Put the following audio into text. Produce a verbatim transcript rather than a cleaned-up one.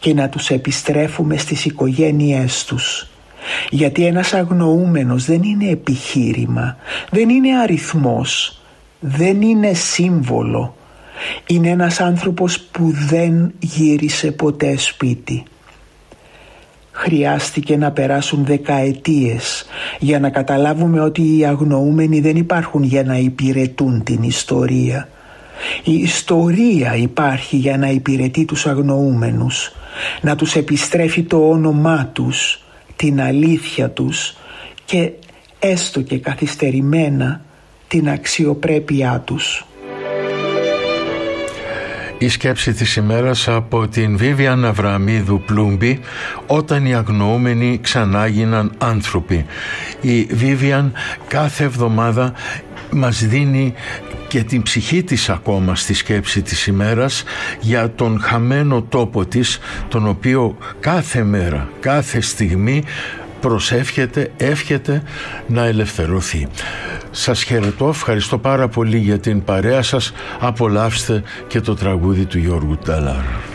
και να τους επιστρέφουμε στις οικογένειές τους. Γιατί ένας αγνοούμενος δεν είναι επιχείρημα, δεν είναι αριθμός, δεν είναι σύμβολο. Είναι ένας άνθρωπος που δεν γύρισε ποτέ σπίτι. Χρειάστηκε να περάσουν δεκαετίες για να καταλάβουμε ότι οι αγνοούμενοι δεν υπάρχουν για να υπηρετούν την ιστορία. Η ιστορία υπάρχει για να υπηρετεί τους αγνοούμενους, να τους επιστρέφει το όνομά τους, την αλήθεια τους και έστω και καθυστερημένα την αξιοπρέπειά τους. Η σκέψη της ημέρας από την Βίβιαν Αβραμίδου Πλούμπη, όταν οι αγνοούμενοι ξανά γίναν άνθρωποι. Η Βίβιαν κάθε εβδομάδα μας δίνει και την ψυχή της ακόμα στη σκέψη της ημέρας για τον χαμένο τόπο της, τον οποίο κάθε μέρα, κάθε στιγμή προσεύχεται, εύχεται να ελευθερωθεί. Σας χαιρετώ, ευχαριστώ πάρα πολύ για την παρέα σας. Απολαύστε και το τραγούδι του Γιώργου Νταλάρα.